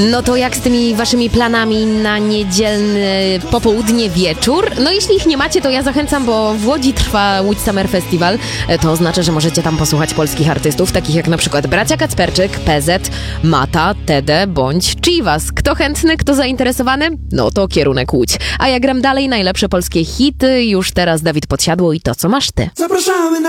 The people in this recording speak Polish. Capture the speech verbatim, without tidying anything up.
No to jak z tymi waszymi planami na niedzielny popołudnie, wieczór? No jeśli ich nie macie, to ja zachęcam, bo w Łodzi trwa Łódź Summer Festival. To oznacza, że możecie tam posłuchać polskich artystów, takich jak na przykład Bracia Kacperczyk, P Z, Mata, Tede bądź Chivas. Kto chętny, kto zainteresowany? No to kierunek Łódź. A ja gram dalej najlepsze polskie hity. Już teraz Dawid Podsiadło i To, co masz ty. Zapraszamy na